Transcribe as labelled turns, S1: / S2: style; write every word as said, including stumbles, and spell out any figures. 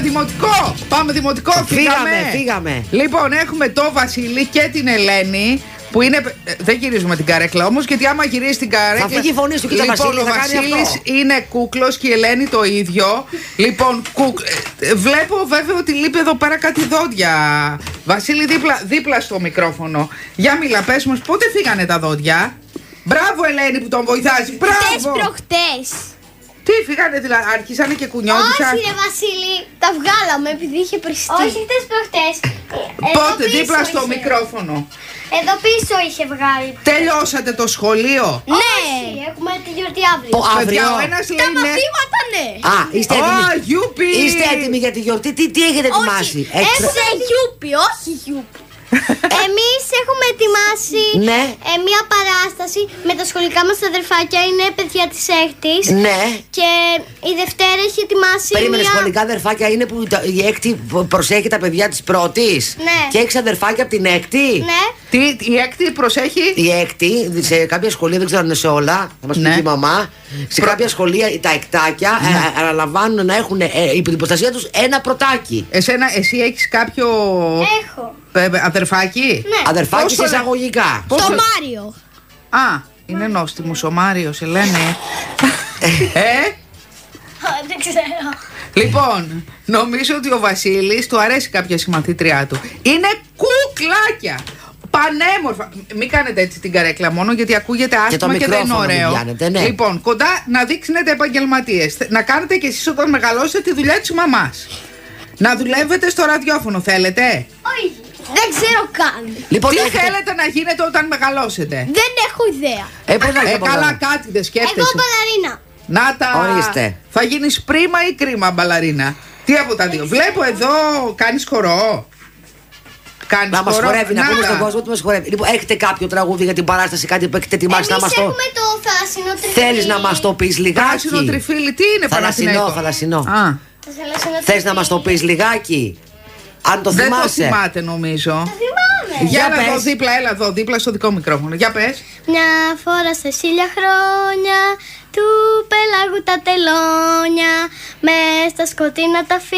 S1: δημοτικό. Πάμε δημοτικό, φύγαμε.
S2: Φύγαμε, φύγαμε.
S1: Λοιπόν, έχουμε το Βασίλη και την Ελένη. Που είναι. Δεν γυρίζουμε την καρέκλα όμως, γιατί άμα γυρίσει την καρέκλα.
S2: Θα φύγει η φωνή σου, κοίτα,
S1: λοιπόν,
S2: Βασίλη,
S1: ο
S2: θα κάνει
S1: Βασίλης
S2: αυτό.
S1: είναι κούκλος και η Ελένη το ίδιο. Λοιπόν, κουκ... βλέπω βέβαια ότι λείπει εδώ πέρα κάτι δόντια. Βασίλη, δίπλα, δίπλα στο μικρόφωνο. Για μιλά, πες μας, πότε φύγανε τα δόντια. Μπράβο, Ελένη, που τον βοηθάζει. Μπράβο.
S3: Χτες προχτές.
S1: Τι φύγανε, δηλαδή, άρχισανε και κουνιόντουσαν.
S3: Όχι, ρε Βασίλη, τα βγάλαμε επειδή είχε πριστεί. Όχι, χτες προχτές.
S1: Πότε, δίπλα στο είχε. μικρόφωνο.
S3: Εδώ πίσω είχε βγάλει.
S1: Τελειώσατε το σχολείο.
S3: Ναι, έχουμε τη γιορτή αύριο.
S2: Ο αύριο.
S1: Ο ένας λέει
S3: Τα
S1: ναι.
S3: μαθήματα, ναι.
S2: Α, είστε έτοιμοι.
S1: Α, γιούπι.
S2: Είστε έτοιμοι για τη γιορτή. Τι, τι έχετε ετοιμάσει.
S3: Όχι, σε γιούπι, όχι γιούπι. Εμείς έχουμε ετοιμάσει
S2: Ναι.
S3: ε, μια παράσταση με τα σχολικά μας αδερφάκια. Είναι παιδιά της έκτης.
S2: Ναι.
S3: Και η Δευτέρα έχει ετοιμάσει.
S2: Περίμενε,
S3: μια...
S2: σχολικά αδερφάκια είναι που τα- η έκτη προσέχει τα παιδιά της πρώτης.
S3: Ναι.
S2: Και έχεις αδερφάκια από την έκτη.
S3: Ναι.
S1: Τι, η έκτη προσέχει.
S2: Η έκτη, σε κάποια σχολεία, δεν ξέρω αν είναι σε όλα, θα μας πει
S1: Ναι.
S2: και η μαμά. Σε
S1: Προ-
S2: κάποια σχολεία τα εκτάκια
S1: Ναι.
S2: ε, αναλαμβάνουν να έχουν ε, υπό την προστασία τους ένα πρωτάκι.
S1: Εσένα, εσύ έχεις κάποιο
S3: Έχω.
S1: ε, αδερφάκι.
S3: Ναι.
S2: Αδερφάκι
S1: Πόσο
S2: σε
S1: λέ-
S2: εισαγωγικά.
S1: Πόσο-
S3: Το Μάριο.
S1: Α, είναι νόστιμος ο Μάριος, Ελένη. ε,
S3: Δεν ξέρω.
S1: λοιπόν, νομίζω ότι ο Βασίλης του αρέσει κάποια συμμαθήτριά του. Είναι κουκλάκια. Πανέμορφα. Μην κάνετε έτσι την καρέκλα μόνο, γιατί ακούγεται άσχημα
S2: το
S1: και, δεν είναι
S2: μικρόφωνο μην
S1: ωραίο.
S2: πιάνετε, ναι.
S1: Λοιπόν, κοντά να δείξετε επαγγελματίες. Να κάνετε κι εσείς όταν μεγαλώσετε τη δουλειά της μαμάς. Να δουλεύετε στο ραδιόφωνο, θέλετε.
S3: Όχι. Δεν ξέρω καν.
S2: Λοιπόν,
S1: Τι
S2: έχετε-
S1: θέλετε να γίνετε όταν μεγαλώσετε.
S3: Δεν έχω ιδέα.
S2: Ε, πώς να
S1: Ε,
S2: έχετε
S1: καλά,
S2: πολλά.
S1: κάτι δεν σκέφτεσαι.
S3: Εγώ μπαλαρίνα.
S1: Να τα.
S2: Ορίστε.
S1: Θα γίνεις πρίμα ή κρίμα μπαλαρίνα. Τι από τα δύο. Βλέπω εδώ, κάνεις χορό. Κάνεις
S2: Να μας
S1: χορό.
S2: χορεύει, να
S1: Να
S2: πούμε
S1: τα.
S2: στον κόσμο ότι μας χορεύει. Λοιπόν, έχετε κάποιο τραγούδι για την παράσταση, κάτι που έχετε ετοιμάσει να
S3: Εμείς
S2: μας το.
S3: έχουμε το θαλασσινό τριφύλι.
S2: Θέλεις να μας το πεις λιγάκι.
S1: Πράσινο τριφύλι, τι είναι
S2: Θαλασσινό,
S1: Παναθηναίκο?
S2: θαλασσινό.
S1: Α,
S3: Το θαλασσινό
S2: Θες να μας το
S3: τριφύλι.
S2: πεις λιγάκι. Αν το
S1: δεν το
S2: θυμάσαι.
S1: θυμάται νομίζω.
S3: Το θυμάμαι.
S1: Για
S2: Για
S1: έλα εδώ
S2: πες.
S1: δίπλα, έλα εδώ δίπλα στο δικό μικρόφωνο. Για πες.
S3: Μια φορά σε χίλια χρόνια του πελάγου τα τελώνια, μες στα σκοτεινά τα